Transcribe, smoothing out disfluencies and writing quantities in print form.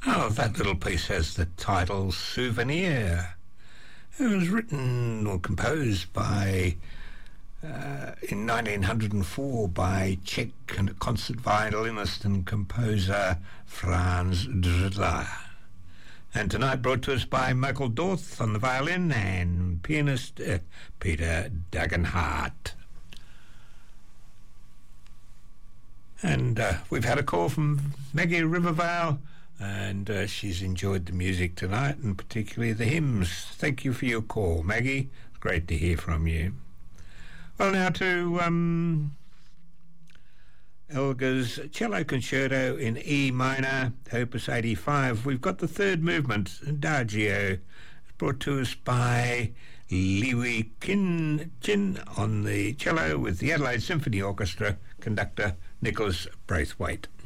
Oh, that little piece has the title Souvenir. It was written or composed by, in 1904 by Czech concert violinist and composer Franz Drdla. And tonight brought to us by Michael Dorth on the violin and pianist Peter Dagenhart. And we've had a call from Maggie Rivervale, and she's enjoyed the music tonight, and particularly the hymns. Thank you for your call, Maggie. Great to hear from you. Well, now to Elgar's Cello Concerto in E minor, Opus 85. We've got the third movement, Adagio, brought to us by Liwi Chin on the cello with the Adelaide Symphony Orchestra, conductor Nicholas Braithwaite.